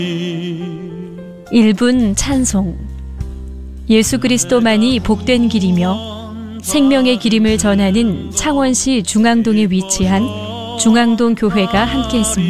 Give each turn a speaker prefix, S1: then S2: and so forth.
S1: 1분 찬송. 예수 그리스도만이 복된 길이며 생명의 기림을 전하는 창원시 중앙동에 위치한 중앙동 교회가 함께했습니다.